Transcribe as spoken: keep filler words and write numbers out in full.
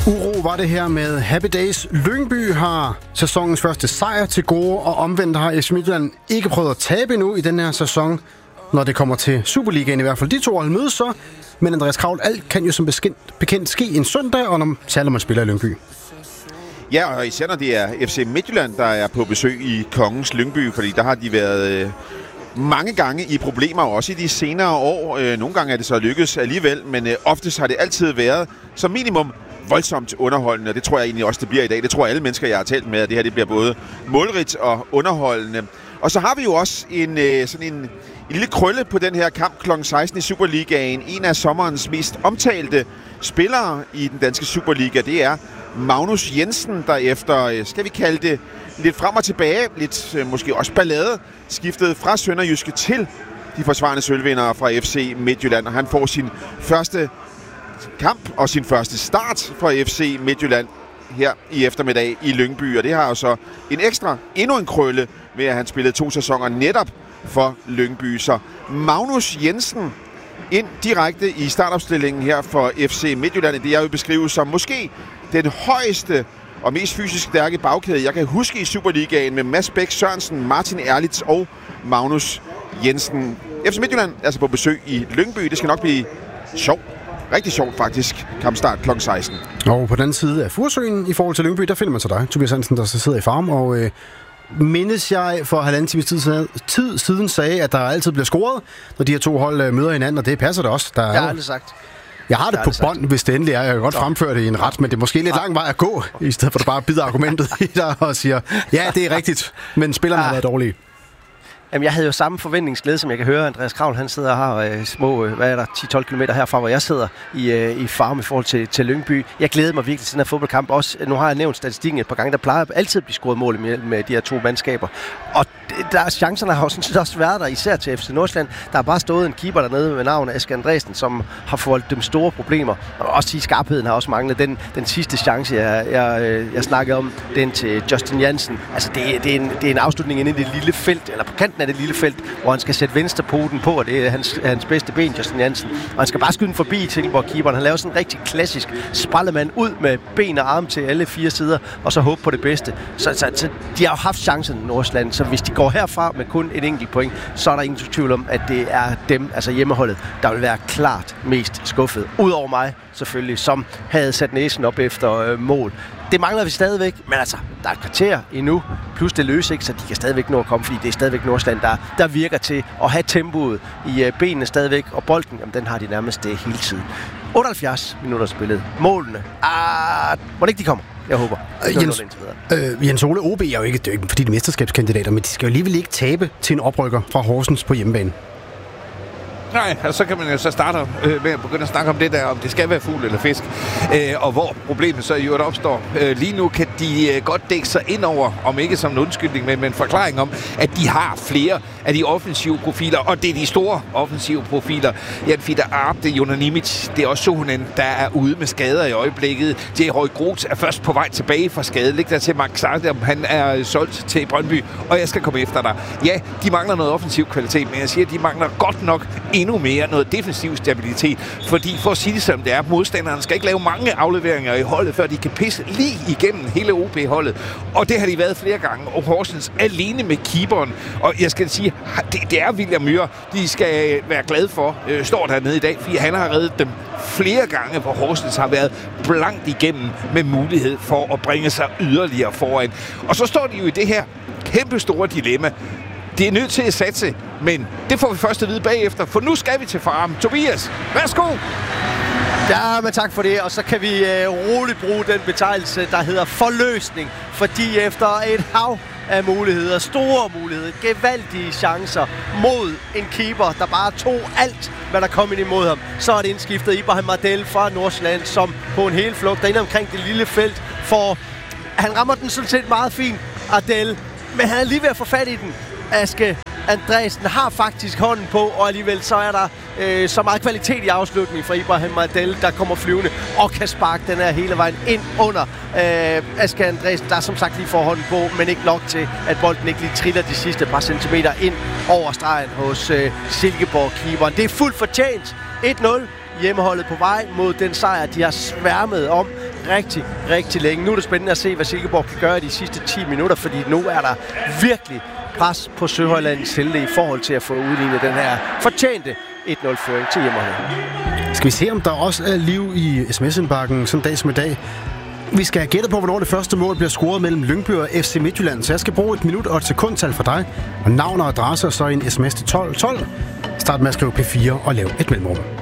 Uro var det her med Happy Days. Lyngby har sæsonens første sejr til gode, og omvendt har F C Midtjylland ikke prøvet at tabe endnu i den her sæson, når det kommer til Superligaen i hvert fald. De to hold mødes så, men Andreas Kraul, alt kan jo som bekendt ske en søndag, og når, særligt når man spiller i Lyngby. Ja, og især når det er F C Midtjylland, der er på besøg i Kongens Lyngby, fordi der har de været øh, mange gange i problemer, også i de senere år. Øh, nogle gange er det så lykkedes alligevel, men øh, oftest har det altid været som minimum voldsomt underholdende, og det tror jeg egentlig også, det bliver i dag. Det tror jeg alle mennesker, jeg har talt med, at det her det bliver både målrigt og underholdende. Og så har vi jo også en, øh, sådan en, en lille krølle på den her kamp klokken seksten i Superligaen. En af sommerens mest omtalte spillere i den danske Superliga, det er Magnus Jensen, der efter, skal vi kalde det, lidt frem og tilbage, lidt øh, måske også ballade, skiftede fra Sønderjyske til de forsvarende sølvvindere fra F C Midtjylland, og han får sin første kamp og sin første start for F C Midtjylland her i eftermiddag i Lyngby, og det har jo så en ekstra, endnu en krølle ved, at han spillede to sæsoner netop for Lyngby. Så Magnus Jensen ind direkte i startopstillingen her for F C Midtjylland, det jeg vil beskrive som måske den højeste og mest fysisk stærke bagkæde, jeg kan huske i Superligaen med Mads Bæk Sørensen, Martin Erlitz og Magnus Jensen. F C Midtjylland altså på besøg i Lyngby. Det skal nok blive sjovt. Rigtig sjovt faktisk. Kampstart klokken seksten. Og på den side af Furesøen i forhold til Lyngby, der finder man så dig, Tobias Hansen, der så sidder i farm. Og øh, mindes jeg for halvanden times tid, tid siden sagde, at der altid bliver scoret, når de her to hold øh, møder hinanden, og det passer det også. Der jeg har aldrig sagt. Jeg har det, det på bånd, hvis det endelig er. Jeg kan godt Nå. fremføre det i en ret, men det er måske lidt lang vej at gå, i stedet for at du bare bider argumentet i dig og siger, ja, det er rigtigt, men spillerne ah. har været dårlige. Jamen, jeg havde jo samme forventningsglæde, som jeg kan høre. Andreas Kraul, han sidder her øh, små, hvad er der, ti til tolv kilometer herfra, hvor jeg sidder i, øh, i farm i forhold til, til Lyngby. Jeg glæder mig virkelig til den her fodboldkamp. Også, nu har jeg nævnt statistikken et par gange, der plejer altid at blive scoret mål med, med de her to mandskaber. Og der, chancerne har jo sådan set også været der, især til F C Nordsjælland. Der har bare stået en keeper dernede med navn Asger Andresen, som har forvoldt dem store problemer. Og også i skarpheden har også manglet den, den sidste chance, jeg, jeg, jeg snakkede om, den til Justin Jansen. Altså, det, det, er en, det er en afslutning inde i det lille felt, eller på kanten af det lille felt, hvor han skal sætte venstrepoten på, og det er hans, hans bedste ben, Justin Jansen. Og han skal bare skyde den forbi Silkeborg-keeperen. Han laver sådan en rigtig klassisk sprallemand ud med ben og arme til alle fire sider, og så håbe på det bedste. Så, så, så de har jo haft chancen i Nordsjælland, så hvis de går herfra med kun et enkelt point, så er der ingen tvivl om, at det er dem, altså hjemmeholdet, der vil være klart mest skuffet. Udover mig, selvfølgelig, som havde sat næsen op efter øh, mål. Det mangler vi stadigvæk, men altså, der er et kvarter endnu, plus det løser ikke, så de kan stadigvæk nå at komme, fordi det er stadigvæk Nordsjælland, der, der virker til at have tempoet i øh, benene stadigvæk, og bolden, jamen, den har de nærmest det hele tiden. otteoghalvfjerds minutter spillet. Målene, ah, må det ikke de kommer? Jeg håber. Øh, Jens, øh, Jens Ole, O B er jo ikke, det er ikke fordi de er mesterskabskandidater, men de skal jo alligevel ikke tabe til en oprykker fra Horsens på hjemmebane. Nej, altså, så kan man jo så starte øh, med at begynde at snakke om det der, om det skal være fugl eller fisk, øh, og hvor problemet så i øvrigt opstår. Øh, lige nu kan de øh, godt dække sig ind over, om ikke som en undskyldning, men med en forklaring om, at de har flere af de offensive profiler, og det er de store offensive profiler. Jan Fitter Arp, det er Jonas Nimic, det er også Sohonen, der er ude med skader i øjeblikket. J. Roy Groth er først på vej tilbage fra skade. Læg der til Mark Sartre, han er solgt til Brøndby, og jeg skal komme efter dig. Ja, de mangler noget offensiv kvalitet, men jeg siger, at de mangler godt nok endnu mere noget defensiv stabilitet, fordi for at sige det som det er, modstanderen skal ikke lave mange afleveringer i holdet, før de kan pisse lige igennem hele O B-holdet, og det har de været flere gange, og Horsens alene med keeperen, og jeg skal sige, det, det er William Myhre, de skal være glade for, øh, står dernede i dag, fordi han har reddet dem flere gange, hvor Horsens har været blankt igennem med mulighed for at bringe sig yderligere foran. Og så står de jo i det her kæmpe store dilemma. Det er nødt til at satse, men det får vi først at vide bagefter, for nu skal vi til farm. Tobias, værsgo! Ja, men tak for det, og så kan vi øh, roligt bruge den betegnelse, der hedder forløsning, fordi efter et hav af muligheder, store muligheder, gevaldige chancer mod en keeper, der bare tog alt, hvad der kom ind imod ham, så er det indskiftet Ibrahim Ardel fra Nordsjælland, som på en hel flugt derinde omkring det lille felt, for han rammer den sådan set meget fint, Ardel, men han er lige ved at få fat i den. Aske Andresen har faktisk hånden på, og alligevel så er der øh, så meget kvalitet i afslutningen fra Ibrahim Ardel, der kommer flyvende og kan sparke den her hele vejen ind under øh, Aske Andresen, der som sagt lige får hånden på, men ikke nok til, at bolden ikke lige triller de sidste par centimeter ind over stregen hos øh, Silkeborg-keeperen. Det er fuldt fortjent. et nul. Hjemmeholdet på vej mod den sejr, de har sværmet om rigtig, rigtig længe. Nu er det spændende at se, hvad Silkeborg kan gøre de sidste ti minutter, fordi nu er der virkelig pres på Søhøjlandets helte i forhold til at få udlignet den her fortjente et nul-føring til hjemmeholdet. Skal vi se, om der også er liv i sms-indbakken sådan en dag som i dag? Vi skal have gættet på, hvornår det første mål bliver scoret mellem Lyngby og F C Midtjylland, så jeg skal bruge et minut og et sekundtal for dig. Og navn og adresse, og så en sms til tolv tolv. Start med at skrive P fire og lav et mellemrum.